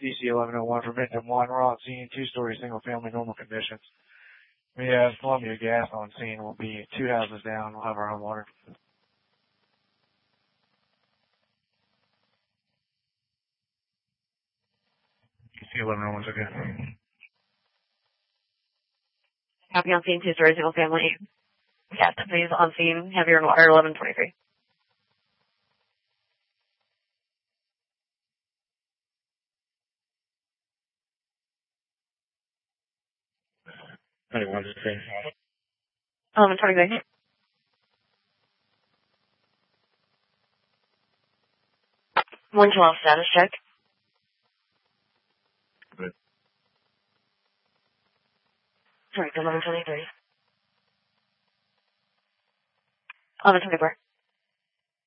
DC 1101 for Victim 1. We're on scene, two-story single-family normal conditions. We have Columbia Gas on scene. We'll be 2 houses down. We'll have our own water. DC 1101's okay. Copy on scene, two-story single-family. Gas please on scene, heavier and water 1123. Anyone's okay. 1123. One 12 status check. Good. Sorry, 1123. 1124.